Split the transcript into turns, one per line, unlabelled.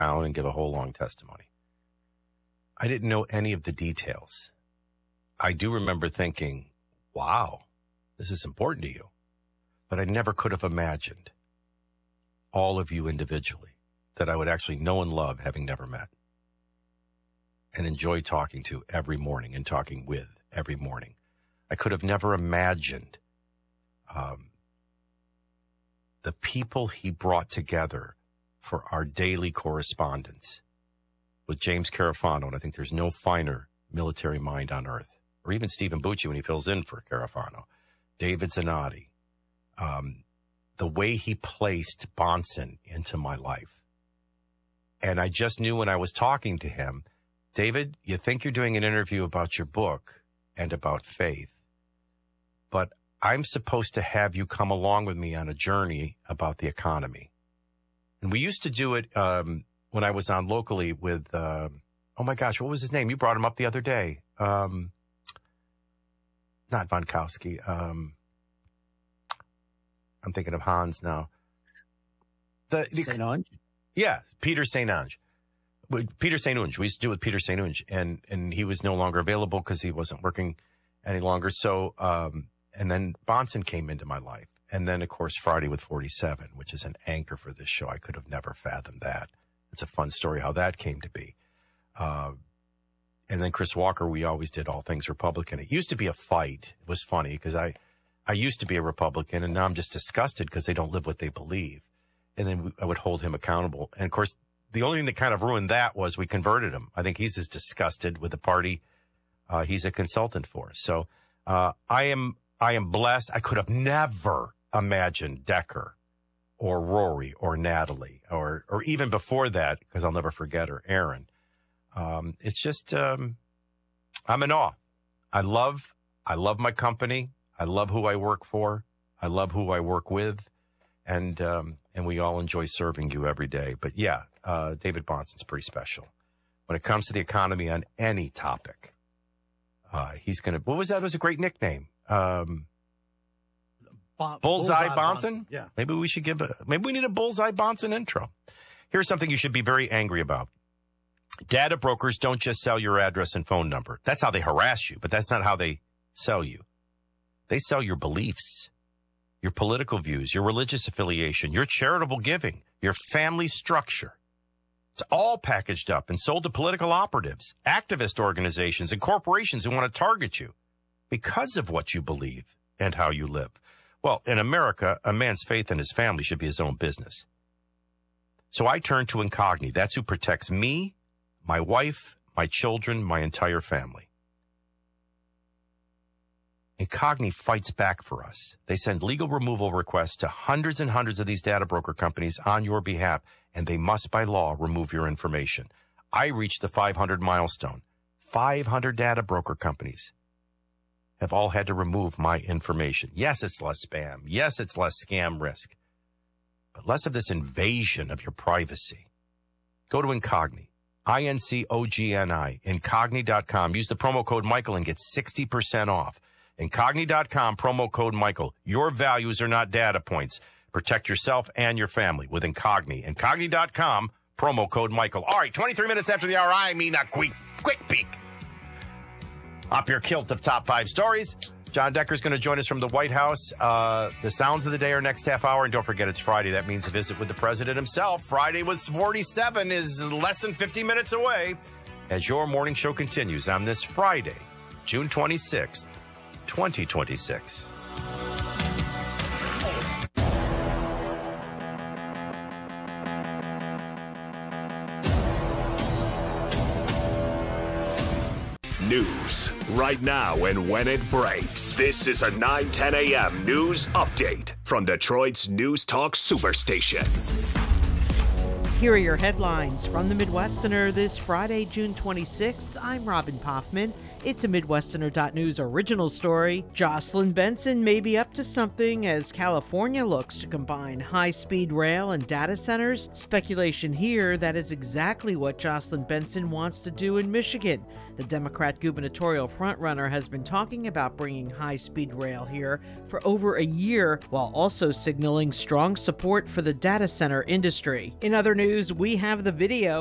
down and give a whole long testimony. I didn't know any of the details. I do remember thinking, wow, this is important to you. But I never could have imagined all of you individually that I would actually know and love, having never met, and enjoy talking to every morning and talking with every morning. I could have never imagined the people he brought together for our daily correspondence with James Carafano, and I think there's no finer military mind on earth, or even Stephen Bucci when he fills in for Carafano, David Zanotti, the way he placed Bonson into my life. And I just knew when I was talking to him, David, you think you're doing an interview about your book and about faith, but I'm supposed to have you come along with me on a journey about the economy. And we used to do it when I was on locally with, oh my gosh, what was his name? You brought him up the other day. Not Vonkowski. I'm thinking of Hans now.
St. Onge?
Yeah, Peter St. Onge. Peter St. Onge. We used to do it with Peter St. Onge, and he was no longer available because he wasn't working any longer. So, and then Bonson came into my life. And then, of course, Friday with 47, which is an anchor for this show. I could have never fathomed that. It's a fun story how that came to be. And then Chris Walker, we always did all things Republican. It used to be a fight. It was funny because I used to be a Republican, and now I'm just disgusted because they don't live what they believe. And then I would hold him accountable. And, of course, the only thing that kind of ruined that was we converted him. I think he's as disgusted with the party he's a consultant for. So I am blessed. I could have never imagined Decker or Rory or Natalie or even before that, because I'll never forget her, Aaron. It's just I'm in awe. I love my company. I love who I work for. I love who I work with. And we all enjoy serving you every day. But yeah, David Bonson's pretty special. When it comes to the economy on any topic, he's going to, what was that? It was a great nickname. Bullseye Bonson?
Yeah.
Maybe we should maybe we need a Bullseye Bonson intro. Here's something you should be very angry about. Data brokers don't just sell your address and phone number. That's how they harass you, but that's not how they sell you. They sell your beliefs, your political views, your religious affiliation, your charitable giving, your family structure. It's all packaged up and sold to political operatives, activist organizations, and corporations who want to target you because of what you believe and how you live. Well, in America, a man's faith in his family should be his own business. So I turn to Incogni. That's who protects me, my wife, my children, my entire family. Incogni fights back for us. They send legal removal requests to hundreds and hundreds of these data broker companies on your behalf, and they must by law remove your information. I reached the 500 milestone. 500 data broker companies have all had to remove my information. Yes, it's less spam. Yes, it's less scam risk, but less of this invasion of your privacy. Go to Incogni, Incogni, Incogni.com. Use the promo code Michael and get 60% off. Incogni.com, promo code Michael. Your values are not data points. Protect yourself and your family with Incogni. Incogni.com, promo code Michael. All right, 23 minutes after the hour, I mean a quick peek. Up your kilt of top 5 stories. John Decker's going to join us from the White House. The sounds of the day are next half hour. And don't forget, it's Friday. That means a visit with the president himself. Friday with 47 is less than 50 minutes away as your morning show continues on this Friday, June 26th, 2026.
News right now and when it breaks. This is a 9:10 a.m. news update from Detroit's News Talk Superstation.
Here are your headlines from the Midwesterner this Friday, June 26th. I'm Robin Poffman. It's a Midwesterner.news original story. Jocelyn Benson may be up to something as California looks to combine high-speed rail and data centers. Speculation here that is exactly what Jocelyn Benson wants to do in Michigan. The Democrat gubernatorial frontrunner has been talking about bringing high-speed rail here for over a year, while also signaling strong support for the data center industry. In other news, we have the video